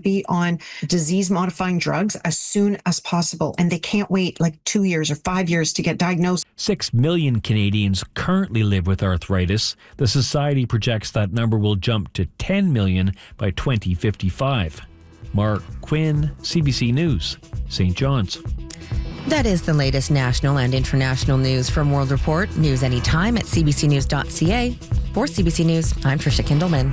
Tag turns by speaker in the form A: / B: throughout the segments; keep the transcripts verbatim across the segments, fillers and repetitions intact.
A: be on disease-modifying drugs as soon as possible, and they can't wait like two years or five years to get diagnosed.
B: Six million Canadians currently live with arthritis. The Society projects that number will jump to ten million by twenty fifty-five. Mark Quinn, C B C News, Saint John's.
C: That is the latest national and international news from World Report. News anytime at c b c news dot c a. For C B C News, I'm Tricia Kindleman.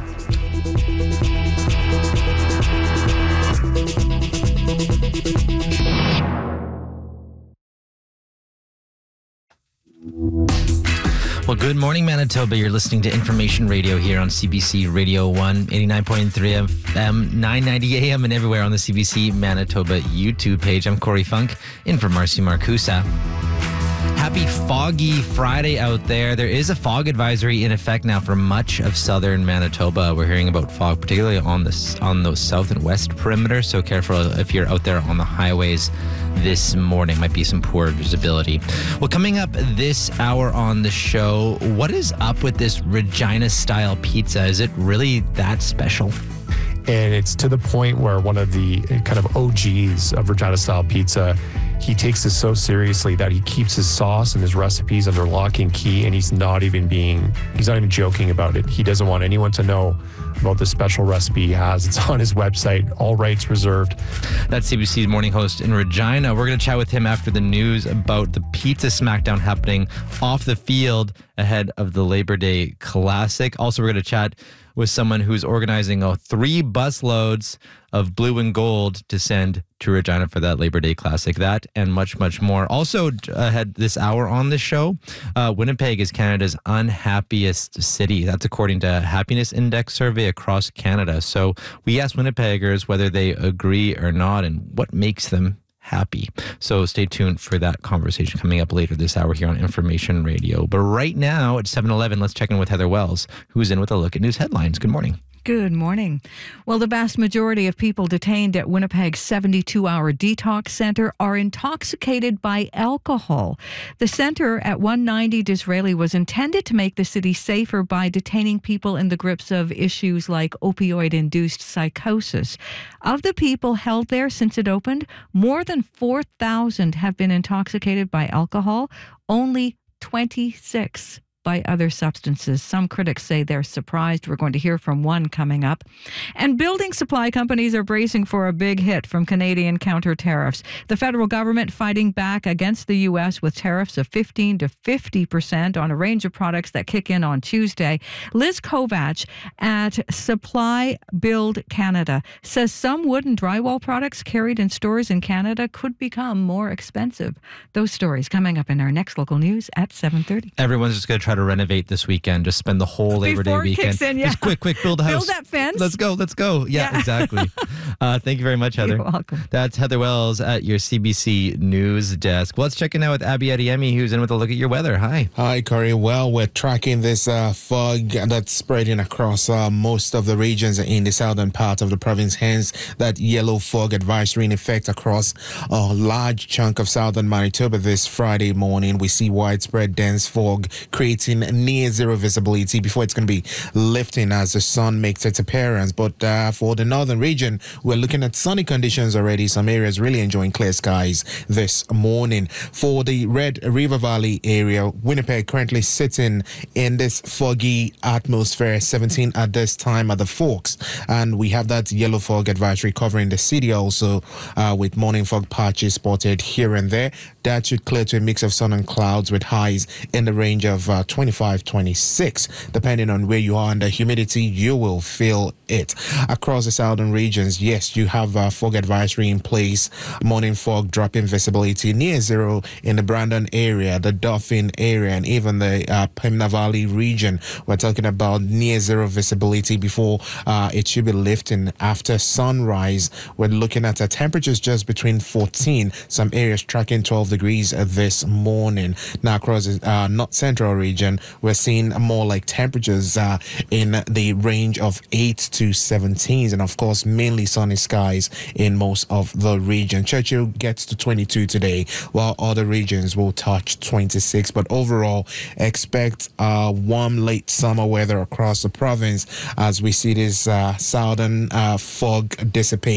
D: Well, good morning, Manitoba. You're listening to Information Radio here on C B C Radio one, eighty-nine point three F M, nine ninety A M, and everywhere on the C B C Manitoba YouTube page. I'm Corey Funk, in for Marcy Marcusa. Happy foggy Friday out there. There is a fog advisory in effect now for much of southern Manitoba. We're hearing about fog, particularly on the, on the south and west perimeter, so careful if you're out there on the highways this morning. Might be some poor visibility. Well, coming up this hour on the show, what is up with this Regina-style pizza? Is it really that special?
E: And it's to the point where one of the kind of O Gs of Regina-style pizza, he takes this so seriously that he keeps his sauce and his recipes under lock and key, and he's not even being, he's not even joking about it. He doesn't want anyone to know about the special recipe he has. It's on his website, all rights reserved.
D: That's C B C's morning host in Regina. We're going to chat with him after the news about the Pizza Smackdown happening off the field ahead of the Labor Day Classic. Also, we're going to chat with someone who's organizing uh, three bus loads of blue and gold to send to Regina for that Labor Day Classic. That and much, much more. Also, ahead this hour on the show, uh, Winnipeg is Canada's unhappiest city. That's according to a Happiness Index survey across Canada. So we asked Winnipeggers whether they agree or not and what makes them happy. So stay tuned for that conversation coming up later this hour here on Information Radio. But right now at seven eleven, let's check in with Heather Wells, who's in with a look at news headlines. Good morning.
F: Good morning. Well, the vast majority of people detained at Winnipeg's seventy-two hour detox center are intoxicated by alcohol. The center at one ninety Disraeli was intended to make the city safer by detaining people in the grips of issues like opioid-induced psychosis. Of the people held there since it opened, more than four thousand have been intoxicated by alcohol, only twenty-six by other substances. Some critics say they're surprised. We're going to hear from one coming up. And building supply companies are bracing for a big hit from Canadian counter tariffs. The federal government fighting back against the U S with tariffs of fifteen to fifty percent on a range of products that kick in on Tuesday. Liz Kovach at Supply Build Canada says some wood and drywall products carried in stores in Canada could become more expensive. Those stories coming up in our next local news at seven thirty.
D: Everyone's just going to try to renovate this weekend. Just spend the whole Labor
F: Before
D: Day
F: it
D: weekend.
F: Kicks in, yeah.
D: Just quick, quick, build a house.
F: Build that fence.
D: Let's go, let's go. Yeah,
F: Yeah.
D: exactly. Uh, thank you very much, Heather.
F: You're welcome.
D: That's Heather Wells at your C B C News desk. Well, let's check in now with Abby Adeyemi, who's in with a look at your weather. Hi.
G: Hi, Corey. Well, we're tracking this uh, fog that's spreading across uh, most of the regions in the southern part of the province. Hence, that yellow fog advisory in effect across a large chunk of southern Manitoba this Friday morning. We see widespread dense fog creating near zero visibility before it's going to be lifting as the sun makes its appearance. But uh, for the northern region, we're looking at sunny conditions already. Some areas really enjoying clear skies this morning. For the Red River Valley area, Winnipeg currently sitting in this foggy atmosphere, seventeen at this time at the Forks. And we have that yellow fog advisory covering the city also, uh, with morning fog patches spotted here and there. That should clear to a mix of sun and clouds with highs in the range of uh, twenty-five, twenty-six. Depending on where you are and the humidity, you will feel it. Across the southern regions, yes, you have a fog advisory in place. Morning fog dropping visibility near zero in the Brandon area, the Dauphin area, and even the uh, Pembina Valley region. We're talking about near zero visibility before uh, it should be lifting after sunrise. We're looking at uh, temperatures just between fourteen, some areas tracking twelve degrees uh, this morning. Now across the uh, north central region, we're seeing more like temperatures uh, in the range of eight to seventeen, and of course mainly sunny skies in most of the region. Churchill gets to twenty-two today, while other regions will touch twenty-six. But overall, expect uh, warm late summer weather across the province as we see this uh, southern uh, fog dissipate.